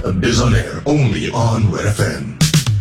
is on air only on Red FM.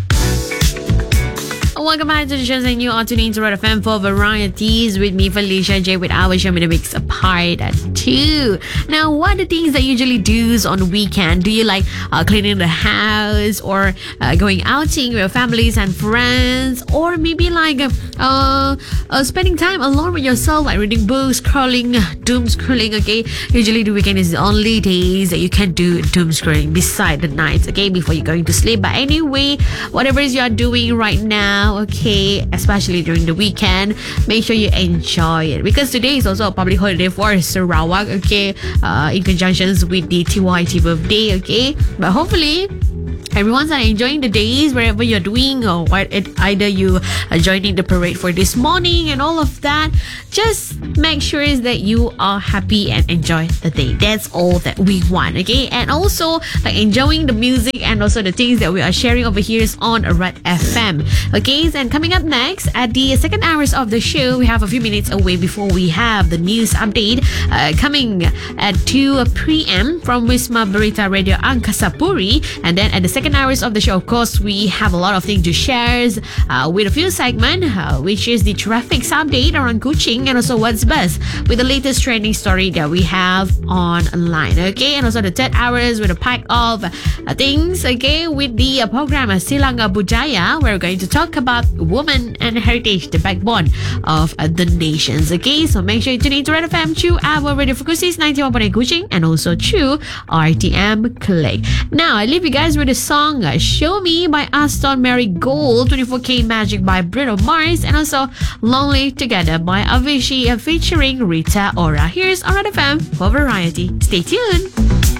Welcome back to the show, and you are tuning into Red FM for varieties with me, Felicia J, with our show Mix Part 2. Now, what are the things that you usually do on weekend? Do you like cleaning the house, or going outing with your families and friends, or maybe like spending time alone with yourself, like reading books, doom scrolling? Okay, usually the weekend is the only days that you can do doom scrolling beside the nights, okay, before you're going to sleep. But anyway, whatever it is you are doing right now, okay, especially during the weekend, make sure you enjoy it, because today is also a public holiday for Sarawak, okay, in conjunction with the TYT birthday, okay. But hopefully everyone's enjoying the days wherever you're doing, or either you are joining the parade for this morning and all of that. Just make sure is that you are happy and enjoy the day. That's all that we want, okay? And also like enjoying the music and also the things that we are sharing over here is on Red FM, okay? And coming up next at the second hours of the show, we have a few minutes away before we have the news update coming at 2 p.m. from Wisma Berita Radio Angkasa Puri. And then at the second hours of the show, of course, we have a lot of things to share with a few segments, which is the traffic update around Kuching, and also what's best with the latest trending story that we have online, okay. And also the third hours with a pack of things, okay, with the program Silanga Budaya. We're going to talk about women and heritage, the backbone of the nations, okay. So make sure you tune in to Red FM through our radio frequencies 91.8 Kuching and also through RTM Click. Now I leave you guys with a song Show Me by Aston Marigold, 24K Magic by Bruno Mars, and also Lonely Together by Avicii featuring Rita Ora. Here's Red FM for variety. Stay tuned.